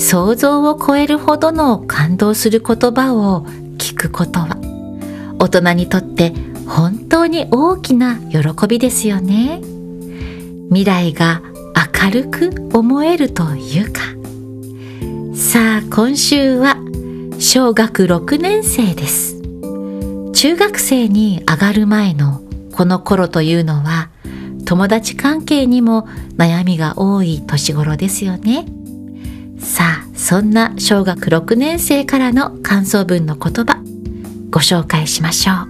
想像を超えるほどの感動する言葉を聞くことは、大人にとって本当に大きな喜びですよね。未来が明るく思えるというか。さあ、今週は小学6年生です。中学生に上がる前のこの頃というのは、友達関係にも悩みが多い年頃ですよね。さあ、そんな小学6年生からの感想文の言葉、ご紹介しましょう。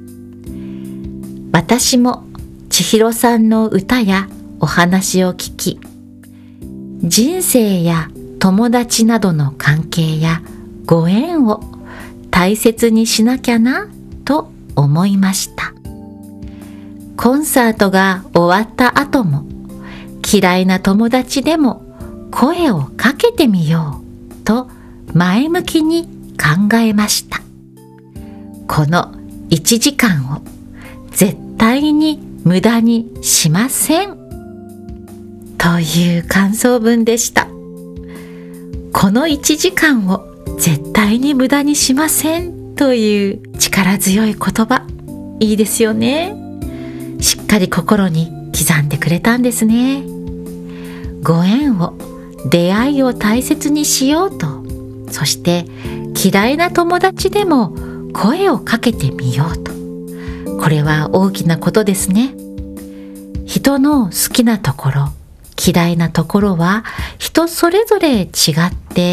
私も千尋さんの歌やお話を聞き、人生や友達などの関係やご縁を大切にしなきゃなと思いました。コンサートが終わった後も嫌いな友達でも声をかけてみようと前向きに考えました。この1時間を絶対に無駄にしませんという感想文でした。この1時間を絶対に無駄にしませんという力強い言葉、いいですよね。しっかり心に刻んでくれたんですね。ご縁を、出会いを大切にしようと、そして嫌いな友達でも声をかけてみようと。これは大きなことですね。人の好きなところ、嫌いなところは人それぞれ違って、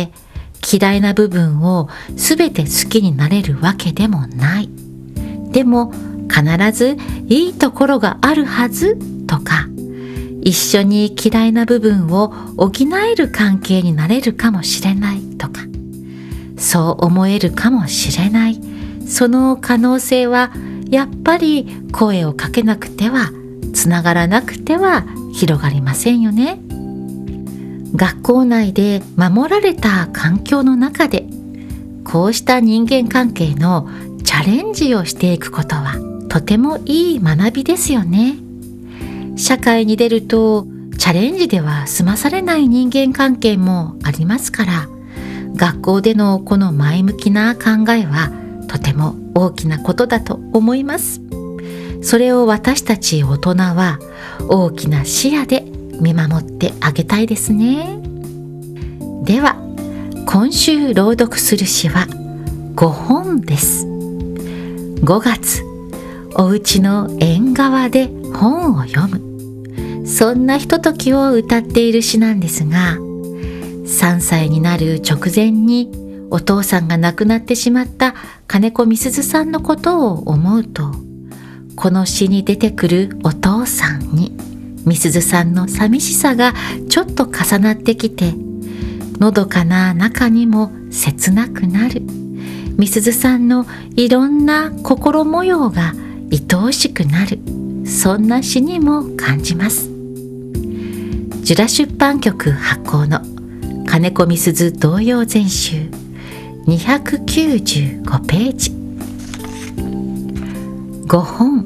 嫌いな部分をすべて好きになれるわけでもない。でも必ずいいところがあるはずとか、一緒に嫌いな部分を補える関係になれるかもしれないとか、そう思えるかもしれない。その可能性はやっぱり声をかけなくては、つながらなくては広がりませんよね。学校内で守られた環境の中で、こうした人間関係のチャレンジをしていくことはとてもいい学びですよね。社会に出るとチャレンジでは済まされない人間関係もありますから、学校でのこの前向きな考えはとても大きなことだと思います。それを私たち大人は大きな視野で見守ってあげたいですね。では、今週朗読する詩は5本です。5月、お家の縁側で本を読む。そんなひとときを歌っている詩なんですが、3歳になる直前にお父さんが亡くなってしまった金子みすずさんのことを思うと、この詩に出てくるお父さんにみすずさんの寂しさがちょっと重なってきて、のどかな中にも切なくなる。みすずさんのいろんな心模様が愛おしくなる。そんな詩にも感じます。ジュラ出版局発行の金子みすず童謡全集295ページ。5本。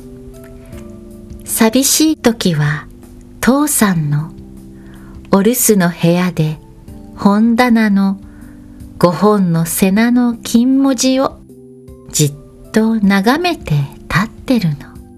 寂しい時は父さんのお留守の部屋で本棚の5本の瀬名の金文字をじっと眺めて立ってるの。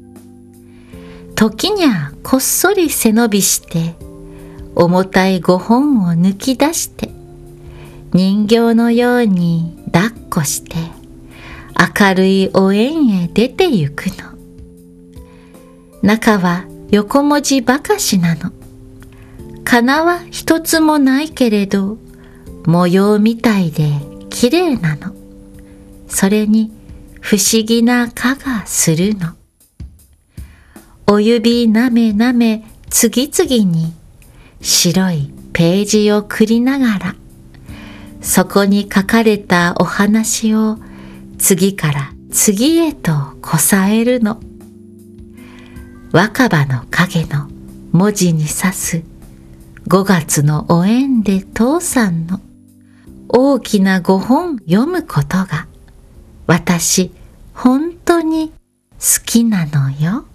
時にゃこっそり背伸びして重たい5本を抜き出して人形のように抱っこして明るいお縁へ出てゆくの。中は横文字ばかしなの。仮名は一つもないけれど模様みたいできれいなの。それに不思議な香がするの。お指なめなめ次々に白いページをくりながら、そこに書かれたお話を次から次へとこさえるの。若葉の影の文字に刺す5月のお縁で父さんの大きな5本読むことが私本当に好きなのよ。